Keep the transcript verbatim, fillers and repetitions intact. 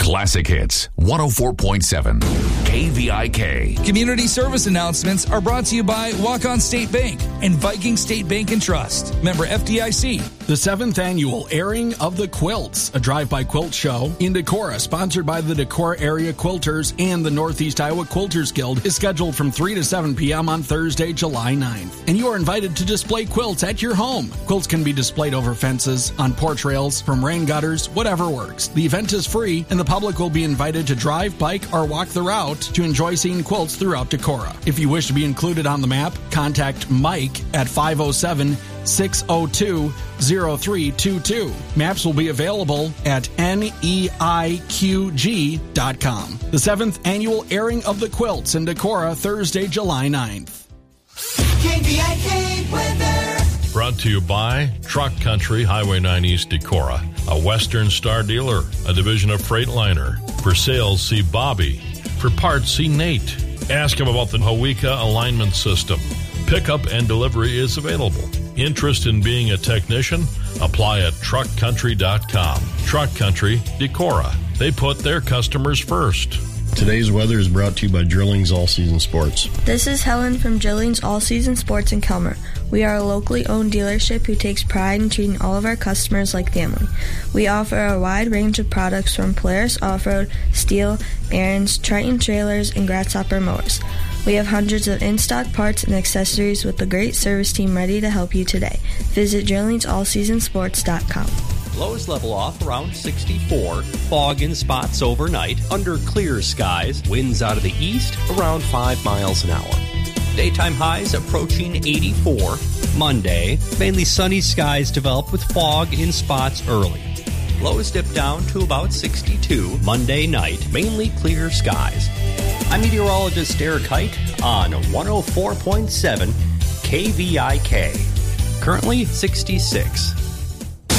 Classic Hits, one oh four point seven, K V I K. Community service announcements are brought to you by Walk-On State Bank and Viking State Bank and Trust. Member F D I C. The seventh annual Airing of the Quilts, a drive-by quilt show in Decorah, sponsored by the Decorah Area Quilters and the Northeast Iowa Quilters Guild, is scheduled from three to seven p.m. on Thursday, July ninth. And you are invited to display quilts at your home. Quilts can be displayed over fences, on porch rails, from rain gutters, whatever works. The event is free, and the public will be invited to drive, bike, or walk the route to enjoy seeing quilts throughout Decorah. If you wish to be included on the map, contact Mike at five oh seven, six oh two, oh three two two. Maps will be available at N E I Q G dot com. The seventh annual Airing of the Quilts in Decorah, Thursday, July ninth. K V I K weather. Brought to you by Truck Country, Highway nine East Decorah, a Western Star dealer, a division of Freightliner. For sales, see Bobby. For parts, see Nate. Ask him about the Hawika alignment system. Pickup and delivery is available. Interest in being a technician? Apply at truck country dot com. Truck Country, Decorah. They put their customers first. Today's weather is brought to you by Drillings All Season Sports. This is Helen from Drillings All Season Sports in Kelmer. We are a locally owned dealership who takes pride in treating all of our customers like family. We offer a wide range of products from Polaris Off-Road, Steel, Ariens, Triton trailers, and Grasshopper mowers. We have hundreds of in-stock parts and accessories with a great service team ready to help you today. Visit drillings all season sports dot com. Lows level off around sixty-four. Fog in spots overnight. Under clear skies. Winds out of the east around five miles an hour. Daytime highs approaching eighty-four. Monday, mainly sunny skies develop with fog in spots early. Lows dip down to about sixty-two. Monday night, mainly clear skies. I'm meteorologist Derek Height on one oh four point seven K V I K. Currently sixty-six.